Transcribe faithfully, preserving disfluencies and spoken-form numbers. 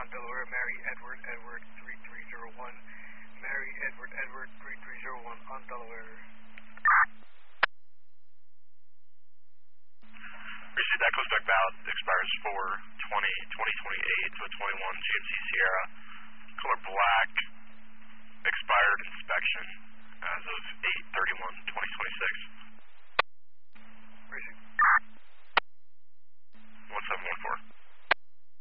on Delaware, Mary Edward Edward three three zero one. Mary Edward Edward three three zero one on Delaware. Received Echo Spec bound, expires four twenty twenty twenty-eight to a twenty-one G M C Sierra, color black.